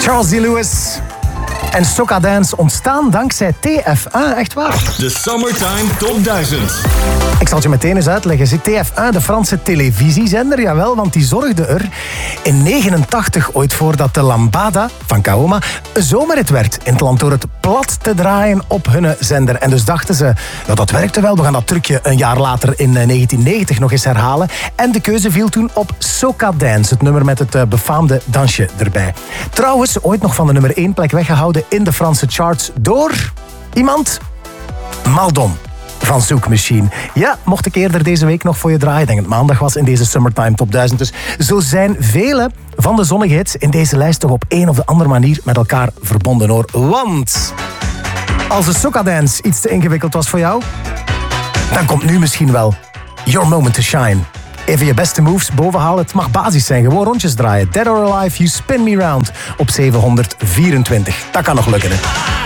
Charles D. Lewis en Soca Dance ontstaan dankzij TF1, echt waar? De Summertime Top 1000. Ik zal het je meteen eens uitleggen. TF1, de Franse televisiezender, jawel, want die zorgde er in 89 ooit voor dat de lambada van Kaoma een zomerhit werd in het land door het plat te draaien op hun zender. En dus dachten ze, nou, dat werkte wel, we gaan dat trucje een jaar later in 1990 nog eens herhalen. En de keuze viel toen op Soca Dance, het nummer met het befaamde dansje erbij. Trouwens, ooit nog van de nummer 1 plek weggehouden in de Franse charts door iemand? Maldon van Zouk Machine. Ja, mocht ik eerder deze week nog voor je draaien. Ik denk het maandag was in deze Summertime Top 1000. Dus zo zijn vele van de zonnige hits in deze lijst toch op een of de andere manier met elkaar verbonden, hoor. Want als de Soca Dance iets te ingewikkeld was voor jou, dan komt nu misschien wel Your Moment to Shine. Even je beste moves bovenhalen. Het mag basis zijn. Gewoon rondjes draaien. Dead or Alive, You Spin Me Round op 724. Dat kan nog lukken, hè.